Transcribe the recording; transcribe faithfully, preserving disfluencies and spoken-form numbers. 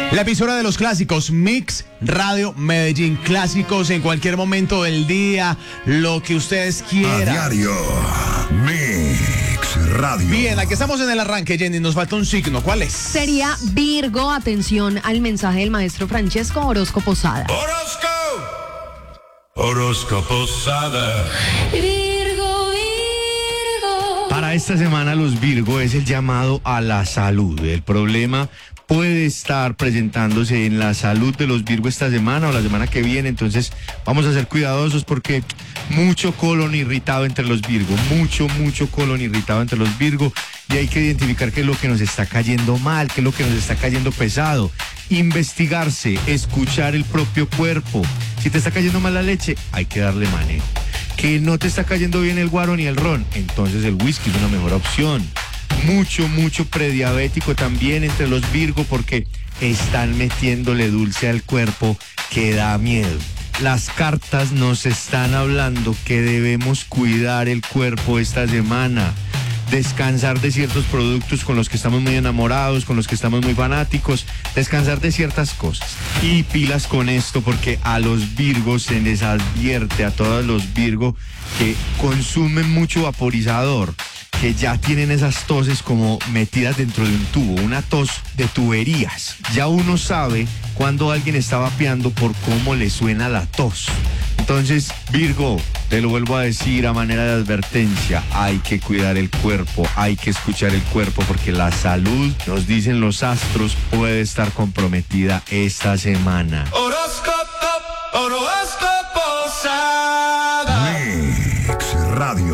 La emisora de los clásicos, Mix Radio Medellín. Clásicos en cualquier momento del día, lo que ustedes quieran. A diario, Mix Radio. Bien, aquí estamos en el arranque, Jenny. Nos falta un signo. ¿Cuál es? Sería Virgo. Atención al mensaje del maestro Francesco Orozco Posada. Orozco. Orozco Posada. Virgo, Virgo. Para esta semana los Virgo es el llamado a la salud. El problema puede estar presentándose en la salud de los Virgo esta semana o la semana que viene, entonces vamos a ser cuidadosos porque mucho colon irritado entre los Virgo, mucho, mucho colon irritado entre los Virgo, y hay que identificar qué es lo que nos está cayendo mal, qué es lo que nos está cayendo pesado, investigarse, escuchar el propio cuerpo. Si te está cayendo mal la leche, hay que darle manejo. Que no te está cayendo bien el guaro ni el ron, entonces el whisky es una mejor opción. Mucho, mucho prediabético también entre los Virgo porque están metiéndole dulce al cuerpo que da miedo. Las cartas nos están hablando que debemos cuidar el cuerpo esta semana. Descansar de ciertos productos con los que estamos muy enamorados, con los que estamos muy fanáticos, descansar de ciertas cosas. Y pilas con esto porque a los Virgos se les advierte, a todos los Virgo que consumen mucho vaporizador, que ya tienen esas toses como metidas dentro de un tubo, una tos de tuberías. Ya uno sabe cuando alguien está vapeando por cómo le suena la tos. Entonces, Virgo, te lo vuelvo a decir a manera de advertencia, hay que cuidar el cuerpo, hay que escuchar el cuerpo porque la salud, nos dicen los astros, puede estar comprometida esta semana. Horóscopo, horóscopo Posada. Mix Radio.